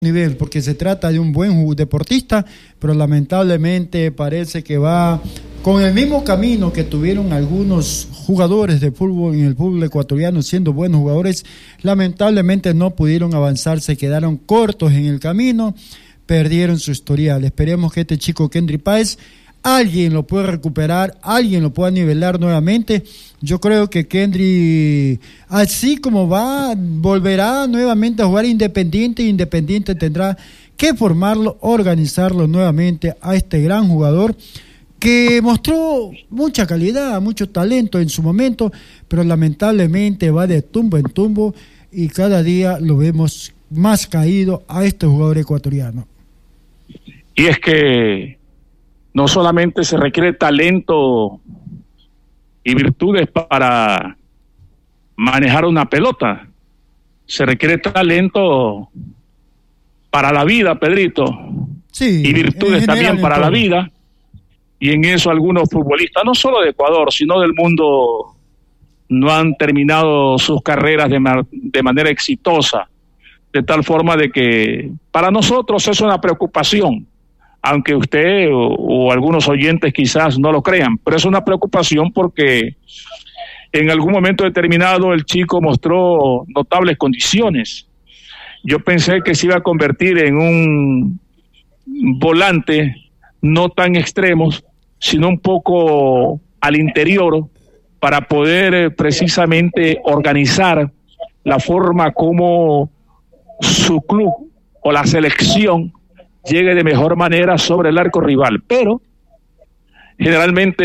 nivel, porque se trata de un buen deportista, pero lamentablemente parece que va con el mismo camino que tuvieron algunos jugadores de fútbol en el fútbol ecuatoriano, siendo buenos jugadores. Lamentablemente no pudieron avanzar, se quedaron cortos en el camino, perdieron su historial. Esperemos que este chico Kendry Páez, alguien lo pueda recuperar, alguien lo pueda nivelar nuevamente. Yo creo que Kendry, así como va, volverá nuevamente a jugar Independiente. Independiente tendrá que formarlo, organizarlo nuevamente a este gran jugador que mostró mucha calidad, mucho talento en su momento, pero lamentablemente va de tumbo en tumbo y cada día lo vemos más caído a este jugador ecuatoriano. Y es que no solamente se requiere talento y virtudes para manejar una pelota, se requiere talento para la vida, Pedrito, sí, y virtudes también para la vida, y en eso algunos futbolistas, no solo de Ecuador, sino del mundo, no han terminado sus carreras de manera exitosa, de tal forma de que para nosotros es una preocupación, aunque usted o algunos oyentes quizás no lo crean, pero es una preocupación porque en algún momento determinado el chico mostró notables condiciones. Yo pensé que se iba a convertir en un volante no tan extremo, sino un poco al interior para poder precisamente organizar la forma como su club o la selección llegue de mejor manera sobre el arco rival, pero generalmente